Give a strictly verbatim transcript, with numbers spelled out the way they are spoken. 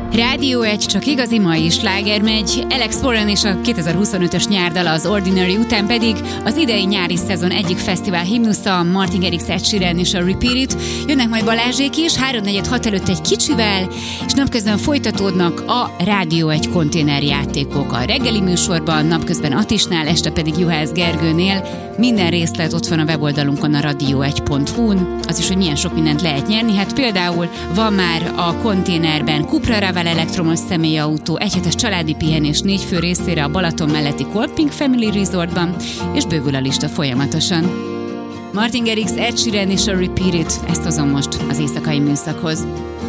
Rádió egy, csak igazi mai sláger megy. Alex Warren és a kétezer-huszonötös nyárdala az Ordinary után pedig az idei nyári szezon egyik fesztivál himnusza, Martin Garrix, Ed Sheeran és a Repeat It. Jönnek majd Balázsék is, háromnegyed hat előtt egy kicsivel, és napközben folytatódnak a Rádió egy konténerjátékok. A reggeli műsorban, napközben Atisnál, este pedig Juhász Gergőnél. Minden részlet ott van a weboldalunkon, a radio egy pont hu-n. Az is, hogy milyen sok mindent lehet nyerni. Hát például van már a konténerben Cupra Raval elektromos személyautó, egyhetes családi pihenés négy fő részére a Balaton melletti Colping Family Resortban, és bővül a lista folyamatosan. Martin Garrix, Ed Sheeran és a Repeat It, ezt hozom most az éjszakai műszakhoz.